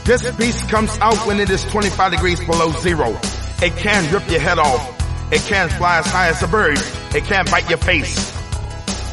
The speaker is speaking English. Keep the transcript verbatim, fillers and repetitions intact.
This beast comes out when it is twenty-five degrees below zero. It can rip your head off. It can fly as high as a bird. It can bite your face.